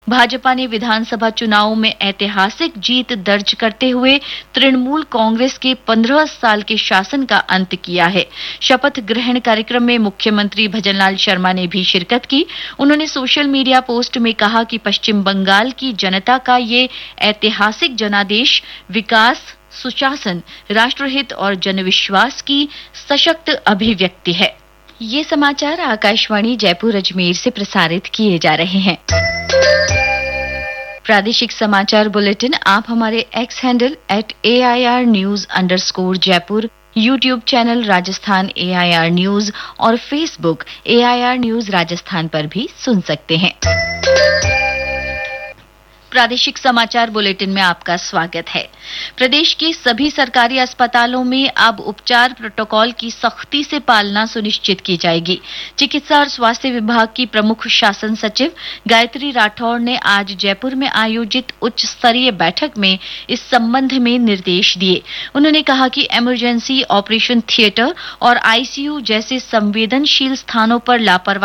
भाजपा ने विधानसभा चुनाव में ऐतिहासिक जीत दर्ज करते हुए तृणमूल कांग्रेस के 15 साल के शासन का अंत किया है। शपथ ग्रहण कार्यक्रम में मुख्यमंत्री भजनलाल शर्मा ने भी शिरकत की। उन्होंने सोशल मीडिया पोस्ट में कहा कि पश्चिम बंगाल की जनता का ये ऐतिहासिक जनादेश विकास, सुशासन, राष्ट्रहित और जनविश्वास की सशक्त अभिव्यक्ति है। ये समाचार आकाशवाणी जयपुर अजमेर से प्रसारित किए जा रहे हैं। प्रादेशिक समाचार बुलेटिन आप हमारे x handle @AIR_News_Jaipur, YouTube channel Rajasthan AIR news और फेसबुक AIR न्यूज राजस्थान पर भी सुन सकते हैं। प्रादेशिक समाचार बुलेटिन में आपका स्वागत है। प्रदेश के सभी सरकारी अस्पतालों में अब उपचार प्रोटोकॉल की सख्ती से पालना सुनिश्चित की जाएगी। चिकित्सा और स्वास्थ्य विभाग की प्रमुख शासन सचिव गायत्री राठौड़ ने आज जयपुर में आयोजित उच्च स्तरीय बैठक में इस संबंध में निर्देश दिए। उन्होंने कहा कि इमरजेंसी, ऑपरेशन थिएटर और ICU जैसे संवेदनशील स्थानों पर लापरवाही